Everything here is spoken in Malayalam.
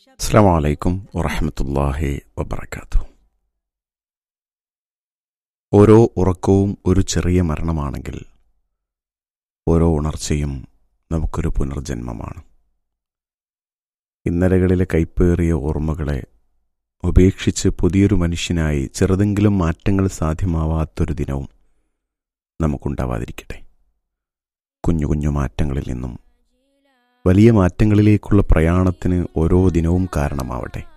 അസ്സലാമു അലൈക്കും വറഹ്മത്തുള്ളാഹി വബറകാതുഹു. ഓരോ ഉറക്കവും ഒരു ചെറിയ മരണമാണെങ്കിൽ ഓരോ ഉണർച്ചയും നമുക്കൊരു പുനർജന്മമാണ്. ഇന്നലകളിലെ കൈപ്പേറിയ ഓർമ്മകളെ ഉപേക്ഷിച്ച് പുതിയൊരു മനുഷ്യനായി ചെറുതെങ്കിലും മാറ്റങ്ങൾ സാധ്യമാവാത്തൊരു ദിനവും നമുക്കുണ്ടാവാതിരിക്കട്ടെ. കുഞ്ഞു കുഞ്ഞു മാറ്റങ്ങളിൽ നിന്നും വലിയ മാറ്റങ്ങളിലേക്കുള്ള പ്രയാണത്തിന് ഓരോ ദിനവും കാരണമാവട്ടെ.